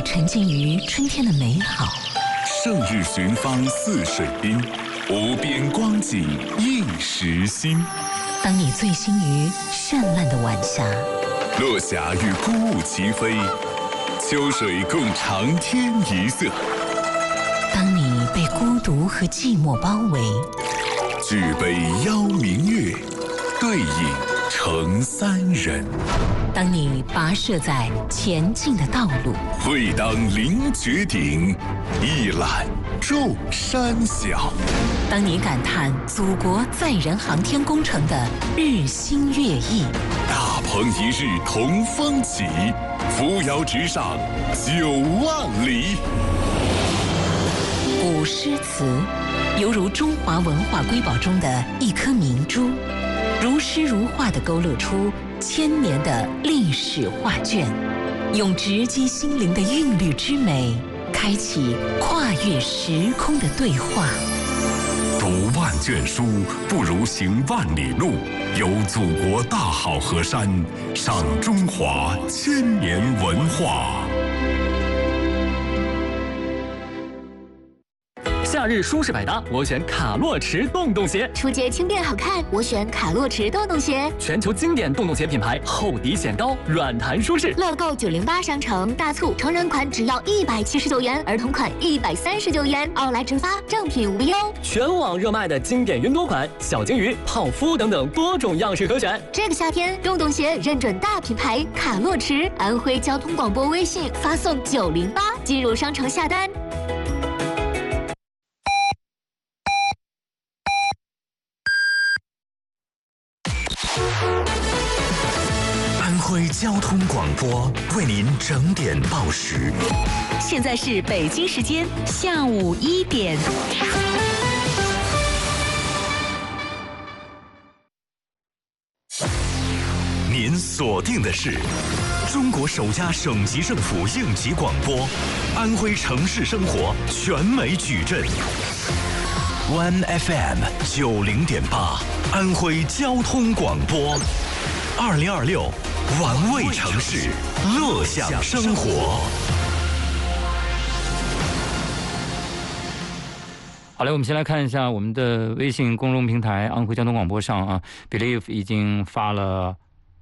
沉浸于春天的美好， 胜日寻芳泗水滨，无边光景映时新。 当你醉心于绚烂的晚霞， 落霞与孤鹜齐飞，秋水共长天一色。 当你被孤独和寂寞包围， 举杯邀明月，对影成三人。 当你跋涉在前进的道路， 会当凌绝顶，一览众山小。 当你感叹祖国载人航天工程的日新月异， 大鹏一日同风起，扶摇直上9万里。 古诗词犹如中华文化瑰宝中的一颗明珠，如诗如画地勾勒出千年的历史画卷，用直击心灵的韵律之美，开启跨越时空的对话。 读万卷书，不如行万里路。游祖国大好河山，赏中华千年文化。 夏日舒适百搭，我选卡洛驰洞洞鞋。 出街轻便好看，我选卡洛驰洞洞鞋。 全球经典洞洞鞋品牌，厚底显高，软弹舒适。 乐购908商城大促，成人款只要179元，儿童款139元，奥莱直发，正品无忧。 全网热卖的经典云朵款、小金鱼、泡芙等等多种样式可选。 这个夏天，洞洞鞋认准大品牌卡洛驰，安徽交通广播微信发送908进入商城下单。 安徽交通广播为您整点报时。 现在是北京时间下午1点。 您锁定的是中国首家省级政府应急广播，安徽城市生活全美矩阵。One FM 90.8，安徽交通广播，2026玩味城市，乐享生活。 好嘞，我们先来看一下我们的微信公众平台安徽交通广播上啊 ，Believe 已经发了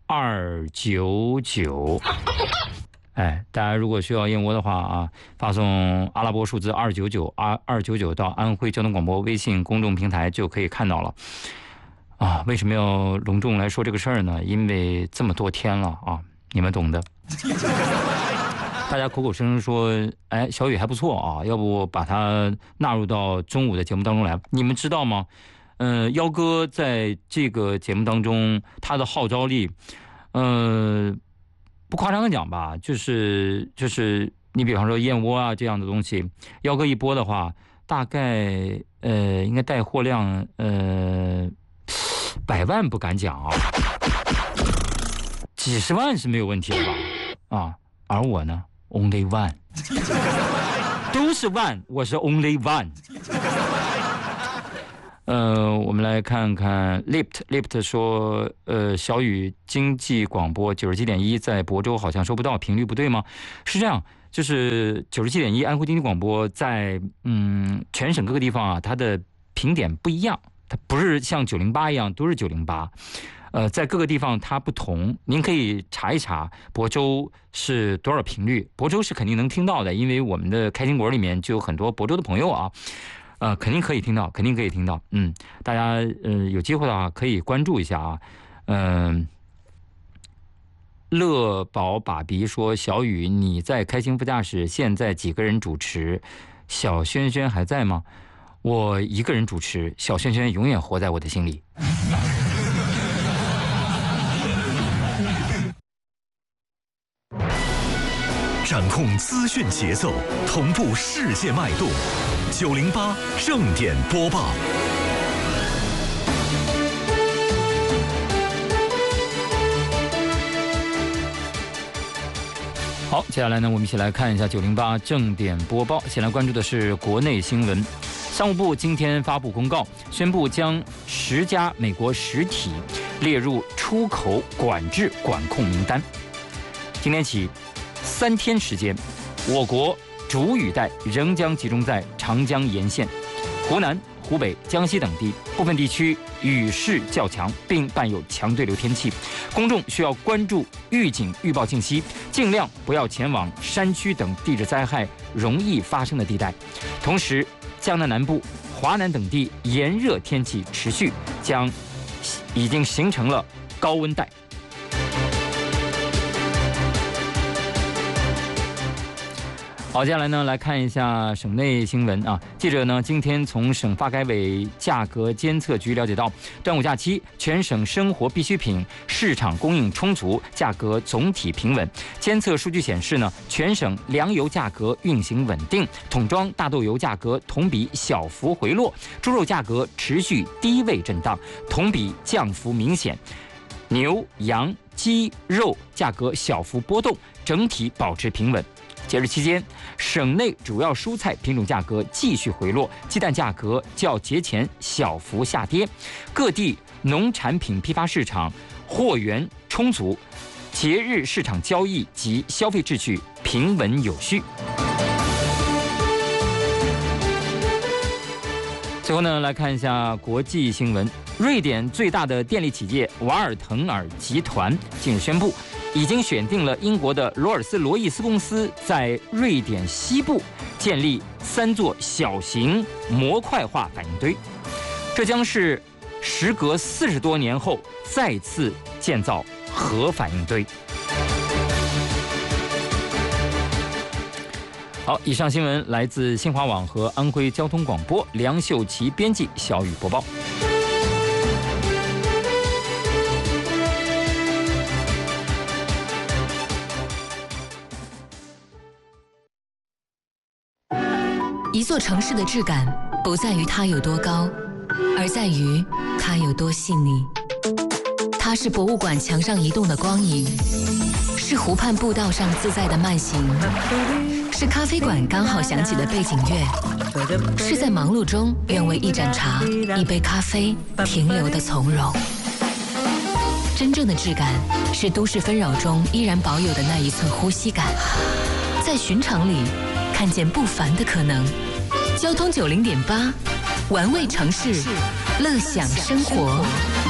299。哎，大家如果需要燕窝的话啊，发送阿拉伯数字299到安徽交通广播微信公众平台就可以看到了。啊，为什么要隆重来说这个事儿呢？因为这么多天了啊，你们懂的。大家口口声声说，哎，小雨还不错啊，要不把它纳入到中午的节目当中来？你们知道吗？幺哥在这个节目当中，他的号召力，不夸张的讲吧，就是你比方说燕窝啊这样的东西，幺哥一播的话，大概应该带货量100万不敢讲啊，几十万是没有问题的吧？啊，而我呢 ，only one， 都是 one， 我是 only one。我们来看看 Lift 说，小雨经济广播97.1在亳州好像收不到，频率不对吗？是这样，就是97.1安徽经济广播在全省各个地方啊，它的频点不一样，它不是像908一样都是908。在各个地方它不同，您可以查一查亳州是多少频率。亳州是肯定能听到的，因为我们的开心果里面就有很多亳州的朋友啊。肯定可以听到，肯定可以听到。大家有机会的话可以关注一下啊。乐宝爸比说，小雨你在开心副驾驶，现在几个人主持？小轩轩还在吗？我一个人主持，小轩轩永远活在我的心里。 掌控资讯节奏，同步世界脉动。908正点播报。 好，接下来呢，我们一起来看一下908正点播报。先来关注的是国内新闻。商务部今天发布公告，宣布将10家美国实体列入出口管制管控名单。今天起3天时间， 我国主雨带仍将集中在长江沿线、湖南、湖北、江西等地，部分地区雨势较强，并伴有强对流天气。公众需要关注预警预报信息，尽量不要前往山区等地质灾害容易发生的地带。同时，江南南部、华南等地炎热天气持续，已经形成了高温带。好，接下来呢，来看一下省内新闻啊。记者呢，今天从省发改委价格监测局了解到，端午假期全省生活必需品市场供应充足，价格总体平稳。监测数据显示呢，全省粮油价格运行稳定，桶装大豆油价格同比小幅回落，猪肉价格持续低位震荡，同比降幅明显。牛、羊、鸡肉价格小幅波动，整体保持平稳。节日期间，省内主要蔬菜品种价格继续回落，鸡蛋价格较节前小幅下跌。各地农产品批发市场货源充足，节日市场交易及消费秩序平稳有序。最后呢，来看一下国际新闻。瑞典最大的电力企业瓦尔腾尔集团近日宣布，已经选定了英国的罗尔斯罗伊斯公司，在瑞典西部建立3座小型模块化反应堆，这将是时隔40多年后再次建造核反应堆。好，以上新闻来自新华网和安徽交通广播，梁秀琪编辑，小雨播报。 一座城市的质感不在于它有多高，而在于它有多细腻。它是博物馆墙上移动的光影，是湖畔步道上自在的慢行，是咖啡馆刚好响起的背景乐，是在忙碌中愿为一盏茶、一杯咖啡停留的从容。真正的质感是都市纷扰中依然保有的那一寸呼吸感，在寻常里看见不凡的可能。交通90.8，玩味城市，乐享生活。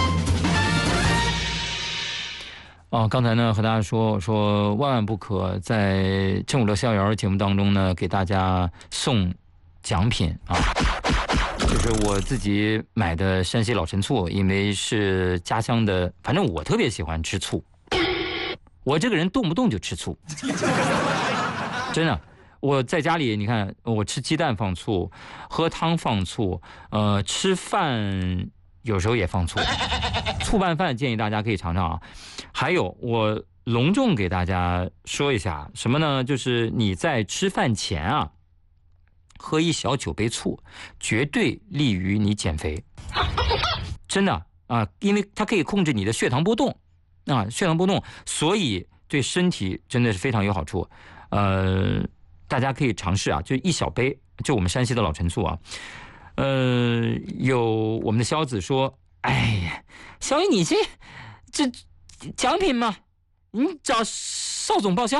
刚才呢和大家说万万不可在正午的逍遥节目当中呢给大家送奖品啊，就是我自己买的山西老陈醋，因为是家乡的，反正我特别喜欢吃醋，我这个人动不动就吃醋，真的。我在家里，你看，我吃鸡蛋放醋，喝汤放醋，吃饭有时候也放醋，醋拌饭建议大家可以尝尝啊。还有，我隆重给大家说一下什么呢？就是你在吃饭前啊，喝1小酒杯醋，绝对利于你减肥，真的啊，因为它可以控制你的血糖波动啊，血糖波动，所以对身体真的是非常有好处，大家可以尝试啊，就1小杯，就我们山西的老陈醋啊。有我们的肖子说：“哎呀，小雨你这奖品嘛，你找邵总报销。”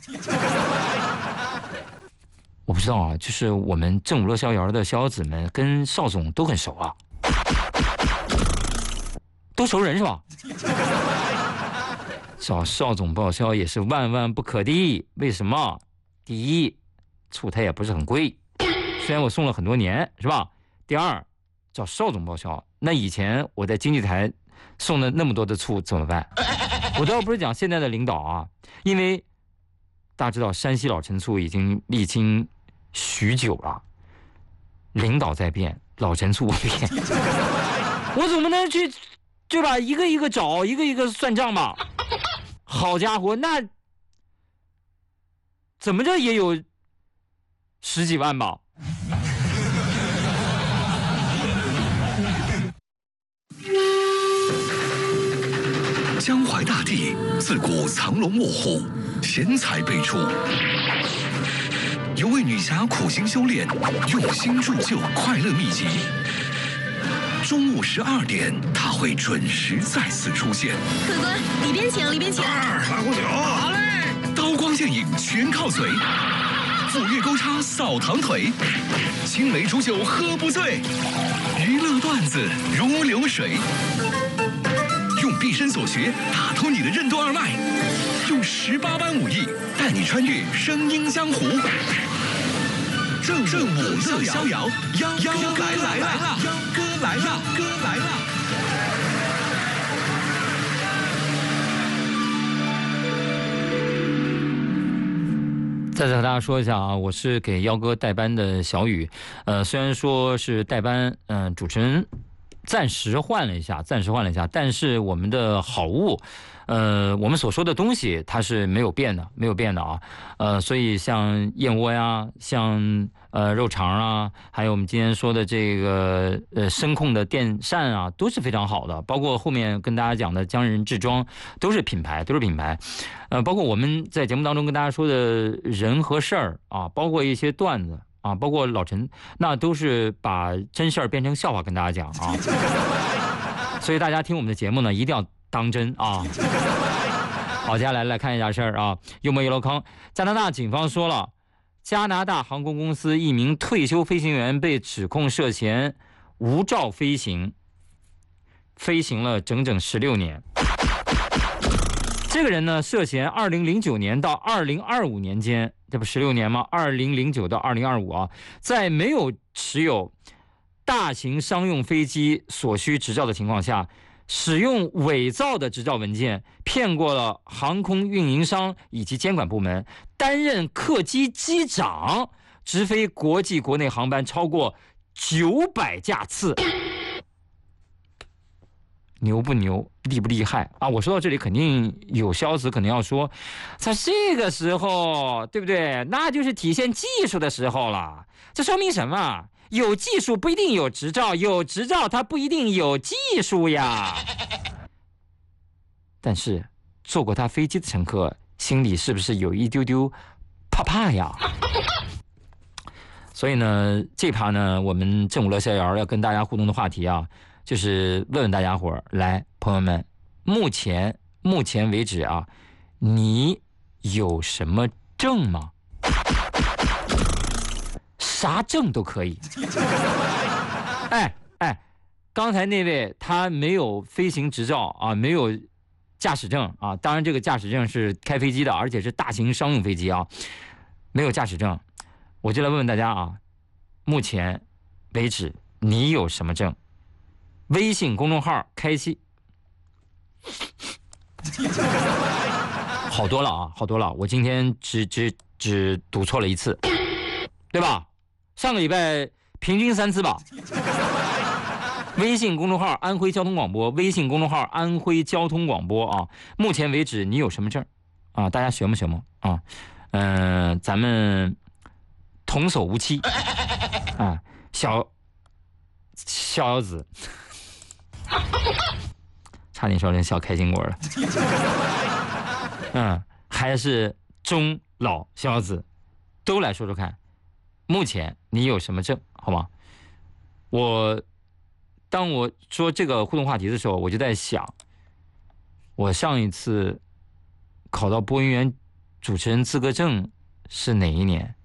我不知道啊，就是我们正午乐逍遥的逍遥子们跟邵总都很熟啊，都熟人是吧？找邵总报销也是万万不可的。为什么？第一，醋它也不是很贵，虽然我送了很多年，是吧？第二，找邵总报销，那以前我在经济台送了那么多的醋怎么办？我倒不是讲现在的领导啊，因为大家知道山西老陈醋已经历经许久了，领导在变，老陈醋不变，我怎么能去对吧？一个一个找，一个一个算账吧？好家伙，那怎么着也有10几万吧。 江淮大地自古藏龙卧虎，贤才辈出。有位女侠苦心修炼，用心铸就快乐秘籍。中午12点，她会准时再次出现。 客官，里边请，里边请。 拉壶酒。好嘞。刀光剑影全靠嘴。 抚月钩叉扫堂腿，青梅煮酒喝不醉，娱乐段子如流水。用毕生所学打通你的任督二脉，用18般武艺带你穿越声音江湖。正午乐逍遥，幺哥来了，幺哥来了，哥来了。 再次和大家说一下啊，我是给幺哥代班的小雨。虽然说是代班，主持人暂时换了一下，但是我们的好物，我们所说的东西它是没有变的啊。所以像燕窝呀，像肉肠啊，还有我们今天说的这个声控的电扇啊，都是非常好的。包括后面跟大家讲的江人制装，都是品牌。包括我们在节目当中跟大家说的人和事儿啊，包括一些段子啊，包括老陈，那都是把真事儿变成笑话跟大家讲啊。所以大家听我们的节目呢，一定要当真啊。好，接下来看一下事儿啊。幽默一箩筐，加拿大警方说了，加拿大航空公司一名退休飞行员被指控涉嫌无照飞行，飞行了整整16年。这个人呢，涉嫌2009年到2025年间，这不16年吗？2009到2025啊，在没有持有大型商用飞机所需执照的情况下，使用伪造的执照文件，骗过了航空运营商以及监管部门，担任客机机长，直飞国际国内航班超过900架次。牛不牛，厉不厉害啊？我说到这里，肯定有消子可能要说，在这个时候，对不对？那就是体现技术的时候了。这说明什么？有技术不一定有执照，有执照它不一定有技术呀。但是坐过他飞机的乘客，心里是不是有一丢丢怕怕呀？所以呢，这趴呢，我们正午乐逍遥要跟大家互动的话题啊，就是问问大家伙儿，来，朋友们，目前为止啊，你有什么证吗？啥证都可以。刚才那位他没有飞行执照啊，没有驾驶证啊，当然这个驾驶证是开飞机的，而且是大型商用飞机啊，没有驾驶证，我就来问问大家啊，目前为止你有什么证？微信公众号开启，好多了啊，好多了，我今天只读错了一次，对吧？上个礼拜平均3次吧。微信公众号安徽交通广播，微信公众号安徽交通广播啊。目前为止你有什么证啊？大家学吗啊？咱们童叟无欺啊，逍遥子，差点说成小开心果了。还是中老逍遥子，都来说说看，目前你有什么证？好吗？当我说这个互动话题的时候，我就在想，我上一次考到播音员主持人资格证是哪一年？